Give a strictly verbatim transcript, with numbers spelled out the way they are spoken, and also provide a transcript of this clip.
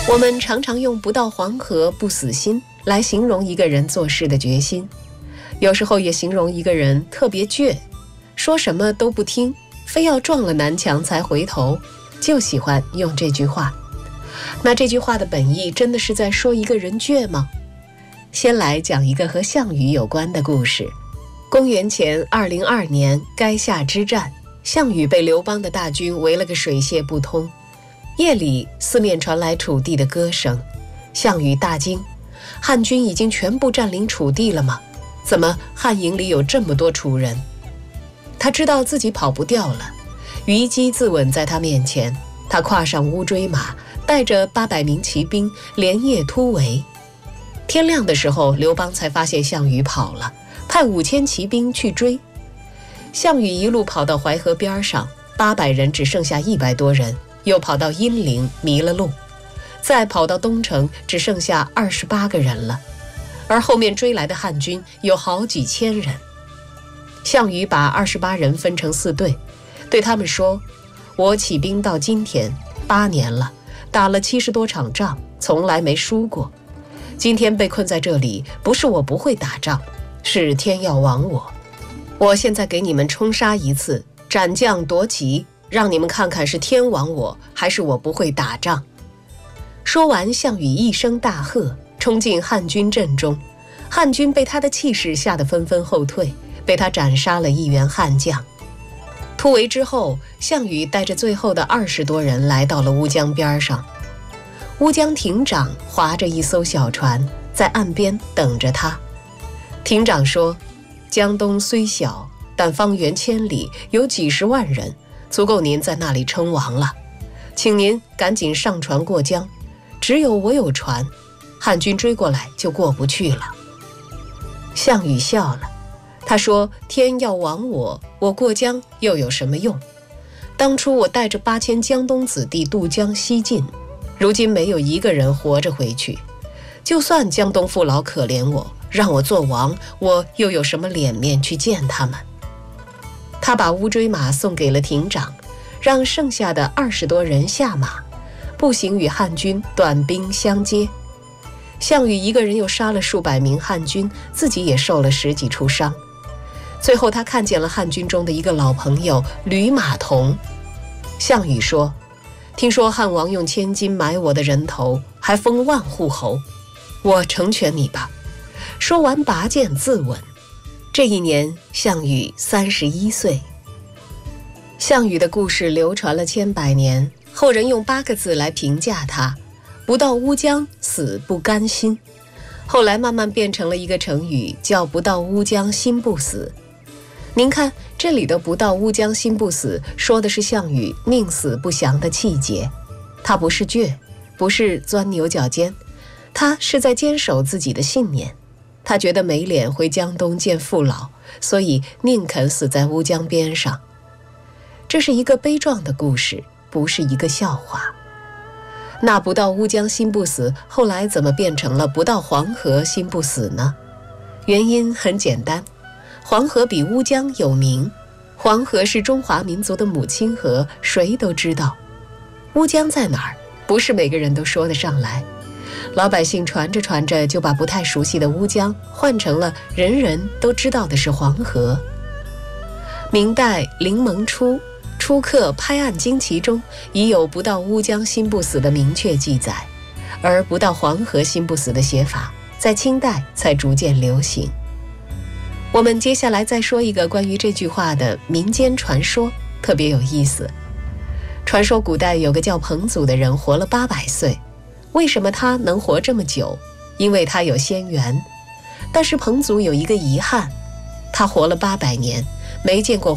我们常常用不到黄河不死心来形容一个人做事的决心，有时候也形容一个人特别倔，说什么都不听，非要撞了南墙才回头，就喜欢用这句话。那这句话的本意真的是在说一个人倔吗？先来讲一个和项羽有关的故事。公元前二零二年垓下之战，项羽被刘邦的大军围了个水泄不通。夜里四面传来楚地的歌声，项羽大惊，汉军已经全部占领楚地了吗？怎么汉营里有这么多楚人？他知道自己跑不掉了，虞姬自刎在他面前，他跨上乌骓马，带着八百名骑兵连夜突围。天亮的时候，刘邦才发现项羽跑了，派五千骑兵去追。项羽一路跑到淮河边上，八百人只剩下一百多人，又跑到阴陵迷了路，再跑到东城，只剩下二十八个人了，而后面追来的汉军有好几千人。项羽把二十八人分成四队，对他们说：我起兵到今天八年了，打了七十多场仗，从来没输过。今天被困在这里，不是我不会打仗，是天要亡我。我现在给你们冲杀一次，斩将夺旗，让你们看看是天亡我，还是我不会打仗。说完，项羽一声大喝，冲进汉军阵中。汉军被他的气势吓得纷纷后退，被他斩杀了一员汉将。突围之后，项羽带着最后的二十多人来到了乌江边上。乌江亭长划着一艘小船，在岸边等着他。亭长说：江东虽小，但方圆千里，有几十万人，足够您在那里称王了，请您赶紧上船过江，只有我有船，汉军追过来就过不去了。项羽笑了，他说：天要亡我，我过江又有什么用？当初我带着八千江东子弟渡江西进，如今没有一个人活着回去，就算江东父老可怜我，让我做王，我又有什么脸面去见他们？他把乌骓马送给了亭长，让剩下的二十多人下马，步行与汉军短兵相接。项羽一个人又杀了数百名汉军，自己也受了十几处伤。最后他看见了汉军中的一个老朋友吕马童。项羽说：听说汉王用千金买我的人头，还封万户侯，我成全你吧。说完拔剑自刎。这一年项羽三十一岁。项羽的故事流传了千百年，后人用八个字来评价他：不到乌江死不甘心。后来慢慢变成了一个成语，叫不到乌江心不死。您看这里的不到乌江心不死，说的是项羽宁死不降的气节。他不是倔，不是钻牛角尖，他是在坚守自己的信念。他觉得没脸回江东见父老，所以宁肯死在乌江边上。这是一个悲壮的故事，不是一个笑话。那不到乌江心不死，后来怎么变成了不到黄河心不死呢？原因很简单，黄河比乌江有名，黄河是中华民族的母亲河，谁都知道。乌江在哪儿？不是每个人都说得上来。老百姓传着传着，就把不太熟悉的乌江换成了人人都知道的是黄河。明代林蒙初初刻《拍案惊奇》中已有不到乌江心不死的明确记载，而不到黄河心不死的写法在清代才逐渐流行。我们接下来再说一个关于这句话的民间传说，特别有意思。传说古代有个叫彭祖的人活了八百岁，为什么他能活这么久？因为他有仙缘。但是彭祖有一个遗憾，他活了八百年，没见过